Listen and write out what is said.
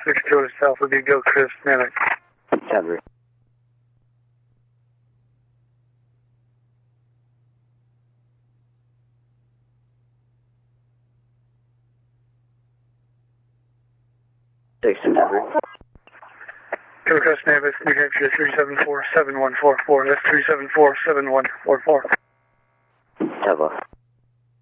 Georgia South would be Gilchrist, Manic. Cadbury. Jason Cadbury. Gilchrist, Navis, New Hampshire, 374-7144. That's 374-7144. Teva.